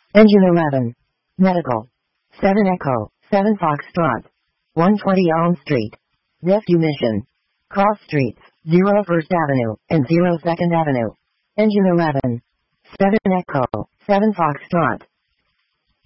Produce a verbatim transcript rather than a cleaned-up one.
Engine eleven. Medical. seven Echo, seven Foxtrot. one twenty Elm Street. Rescue mission. Cross streets, zero First Avenue, and zero Second Avenue. Engine eleven. seven Echo, seven Foxtrot.